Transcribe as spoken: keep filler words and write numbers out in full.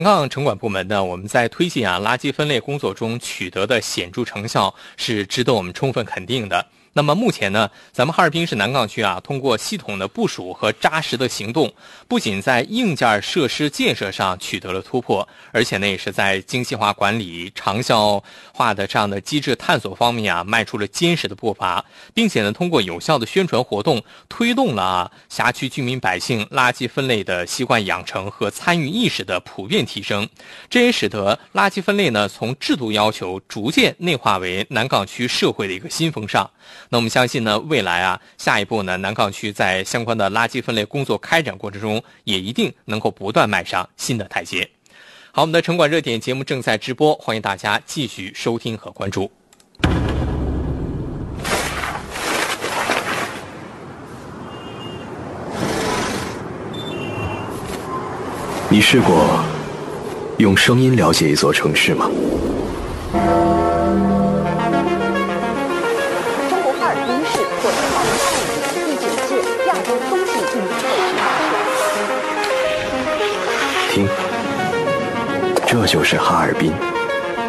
刚城管部门呢，我们在推进啊垃圾分类工作中取得的显著成效是值得我们充分肯定的。那么目前呢，咱们哈尔滨市南岗区啊，通过系统的部署和扎实的行动，不仅在硬件设施建设上取得了突破，而且呢，也是在精细化管理、长效化的这样的机制探索方面啊，迈出了坚实的步伐，并且呢，通过有效的宣传活动，推动了啊辖区居民百姓垃圾分类的习惯养成和参与意识的普遍提升。这也使得垃圾分类呢，从制度要求逐渐内化为南岗区社会的一个新风尚。那我们相信呢，未来啊，下一步呢，南岗区在相关的垃圾分类工作开展过程中，也一定能够不断迈上新的台阶。好，我们的城管热点节目正在直播，欢迎大家继续收听和关注。 你试过用声音了解一座城市吗？ 中国哈尔滨市获得二零二五年第九届亚洲冬季运动会评选。 听，这就是哈尔滨。